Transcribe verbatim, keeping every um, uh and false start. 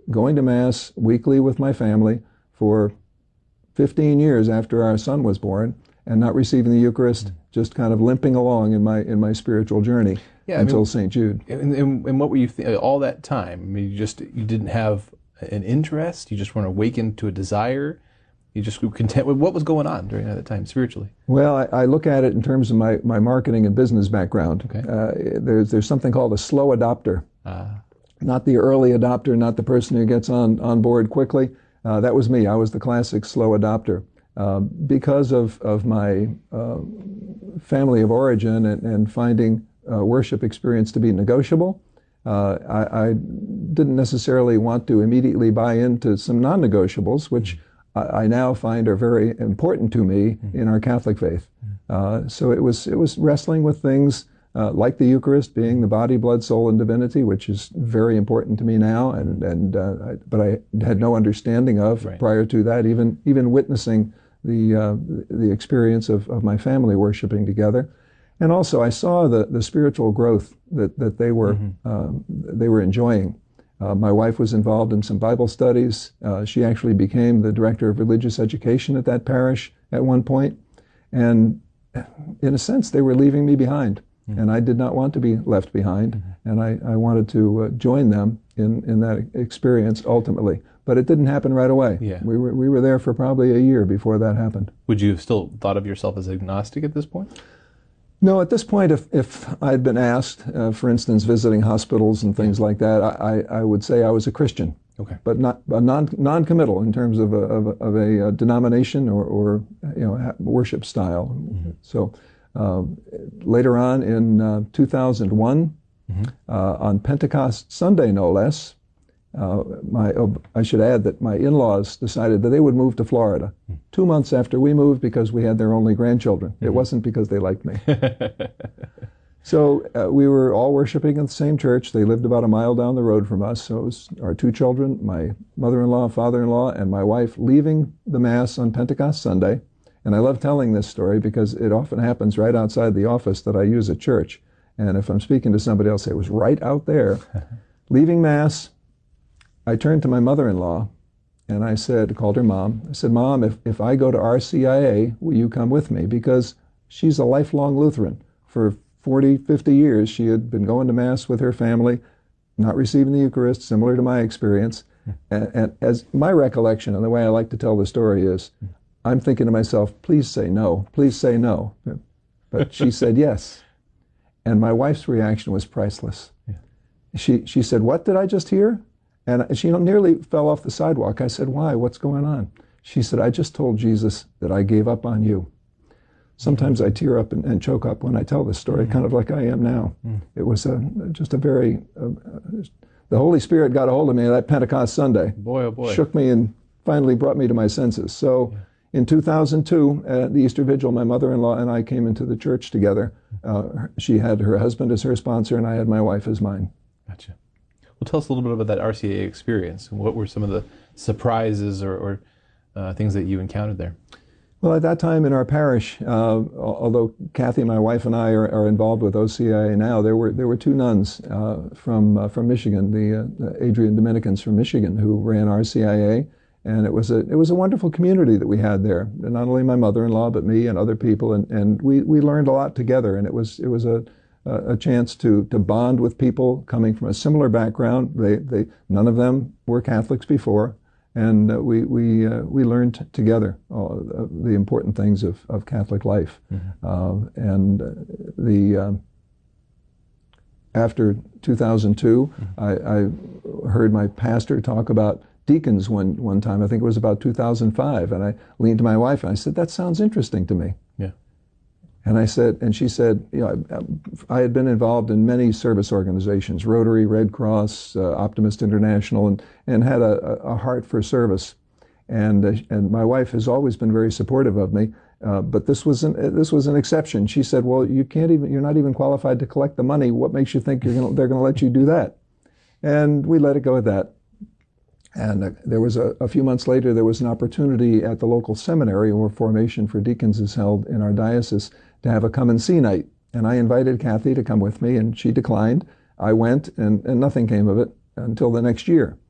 going to Mass weekly with my family for fifteen years after our son was born, and not receiving the Eucharist, just kind of limping along in my in my spiritual journey yeah, until I mean, Saint Jude. And, and, and what were you th- all that time? I mean, you just you didn't have an interest. You just weren't awakened to a desire. You just were content with what was going on during that time spiritually. Well, I, I look at it in terms of my, my marketing and business background. Okay. Uh, there's there's something called a slow adopter. Ah. Not the early adopter, not the person who gets on, on board quickly. Uh, that was me. I was the classic slow adopter. Uh, because of, of my uh, family of origin and, and finding uh, worship experience to be negotiable, uh, I, I didn't necessarily want to immediately buy into some non-negotiables, which I, I now find are very important to me in our Catholic faith. Uh, so it was, it was wrestling with things Uh, like the Eucharist being the body, blood, soul, and divinity, which is very important to me now, and and uh, I, but I had no understanding of right. prior to that, even even witnessing the uh, the experience of, of my family worshiping together, and also I saw the, the spiritual growth that that they were mm-hmm. um, they were enjoying. Uh, my wife was involved in some Bible studies. Uh, she actually became the director of religious education at that parish at one point, and in a sense, they were leaving me behind. And I did not want to be left behind, mm-hmm. and I, I wanted to uh, join them in, in that experience ultimately. But it didn't happen right away. Yeah. We were we were there for probably a year before that happened. Would you have still thought of yourself as agnostic at this point? No, at this point, if, if I'd been asked, uh, for instance, visiting hospitals and things like that, I, I would say I was a Christian. Okay. But not a non non-committal in terms of a, of a, of a uh, denomination or, or you know worship style. Mm-hmm. So. Uh, later on in uh, two thousand one, mm-hmm. uh, on Pentecost Sunday, no less, uh, my oh, I should add that my in-laws decided that they would move to Florida mm-hmm. two months after we moved because we had their only grandchildren. Mm-hmm. It wasn't because they liked me. So uh, we were all worshiping at the same church. They lived about a mile down the road from us. So it was our two children, my mother-in-law, father-in-law, and my wife leaving the Mass on Pentecost Sunday. And I love telling this story because it often happens right outside the office that I use at church. And if I'm speaking to somebody else, it was right out there. Leaving Mass, I turned to my mother-in-law and I said, called her Mom, I said, Mom, if, if I go to R C I A, will you come with me? Because she's a lifelong Lutheran. For forty, fifty years, she had been going to Mass with her family, not receiving the Eucharist, similar to my experience. And, and as my recollection, and the way I like to tell the story is, I'm thinking to myself, please say no, please say no. But she said yes. And my wife's reaction was priceless. Yeah. She she said, what did I just hear? And she nearly fell off the sidewalk. I said, why? What's going on? She said, I just told Jesus that I gave up on you. Sometimes I tear up and, and choke up when I tell this story, mm-hmm. kind of like I am now. Mm. It was a, just a very, uh, the Holy Spirit got a hold of me that Pentecost Sunday. Boy, oh boy. Shook me and finally brought me to my senses. So. Yeah. In two thousand two, at the Easter Vigil, my mother-in-law and I came into the church together. Uh, she had her husband as her sponsor, and I had my wife as mine. Gotcha. Well, tell us a little bit about that R C I A experience. What were some of the surprises or, or uh, things that you encountered there? Well, at that time in our parish, uh, although Kathy, my wife, and I are, are involved with O C I A now, there were there were two nuns uh, from uh, from Michigan, the, uh, the Adrian Dominicans from Michigan, who ran R C I A. And it was a it was a wonderful community that we had there. And not only my mother-in-law, but me and other people, and, and we, we learned a lot together. And it was it was a a chance to to bond with people coming from a similar background. They they none of them were Catholics before, and uh, we we uh, we learned t- together all the important things of, of Catholic life. Mm-hmm. uh, and the um, after two thousand two, mm-hmm. I, I heard my pastor talk about deacons one, one time. I think it was about two thousand five, and I leaned to my wife and I said, that sounds interesting to me. Yeah. And I said, and she said, you know, I, I had been involved in many service organizations, Rotary, Red Cross, uh, Optimist International, and, and had a, a heart for service. And uh, and my wife has always been very supportive of me, uh, but this was an this was an exception. She said, well, you can't even, you're not even qualified to collect the money. What makes you think you're gonna, they're going to let you do that? And we let it go at that. And uh, there was a, a few months later, there was an opportunity at the local seminary where formation for deacons is held in our diocese to have a come and see night. And I invited Kathy to come with me, and she declined. I went, and, and nothing came of it until the next year.